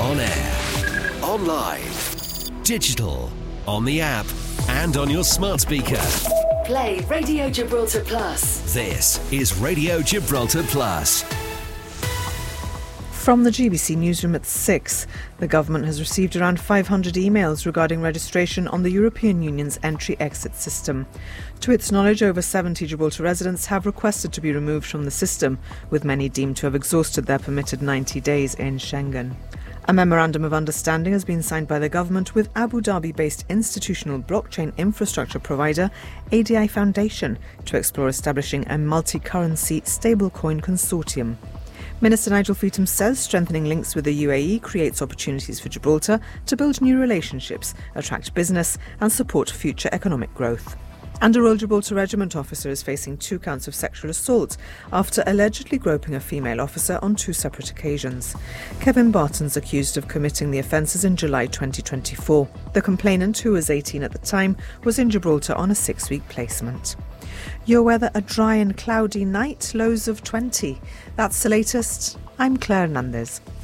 On air, online, digital, on the app, and on your smart speaker. Play Radio Gibraltar Plus. This is Radio Gibraltar Plus. From the GBC newsroom at 6, the government has received around 500 emails regarding registration on the European Union's entry-exit system. To its knowledge, over 70 Gibraltar residents have requested to be removed from the system, with many deemed to have exhausted their permitted 90 days in Schengen. A memorandum of understanding has been signed by the government with Abu Dhabi-based institutional blockchain infrastructure provider ADI Foundation to explore establishing a multi-currency stablecoin consortium. Minister Nigel Feetham says strengthening links with the UAE creates opportunities for Gibraltar to build new relationships, attract business and support future economic growth. And a Royal Gibraltar Regiment officer is facing 2 counts of sexual assault after allegedly groping a female officer on 2 separate occasions. Kevin Barton's accused of committing the offences in July 2024. The complainant, who was 18 at the time, was in Gibraltar on a 6-week placement. Your weather: a dry and cloudy night, lows of 20. That's the latest. I'm Claire Hernandez.